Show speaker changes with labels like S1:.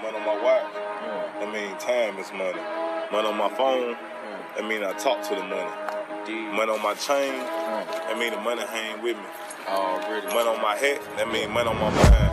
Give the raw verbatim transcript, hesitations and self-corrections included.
S1: money on my watch, mm. that mean time is money. Money on my phone, mm. that mean I talk to the money. Indeed. Money on my chain, mm. that mean the money hang with me.
S2: Already.
S1: Money on my head, that mean money on my mind.